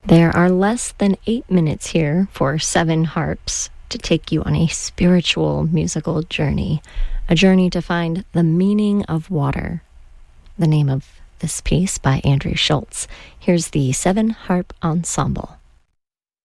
There are less than 8 minutes here for 7 harps to take you on a spiritual musical journey, a journey to find the meaning of water. The name of this piece by Andrew Schultz. Here's the 7 Harp Ensemble.